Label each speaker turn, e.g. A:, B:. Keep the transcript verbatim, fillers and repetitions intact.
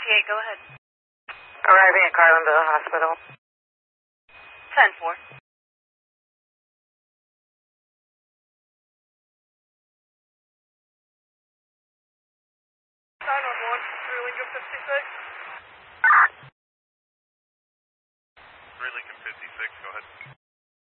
A: eight, go ahead.
B: Arriving at Carlinville Hospital.
A: ten four. nine one one, through Lincoln fifty-six.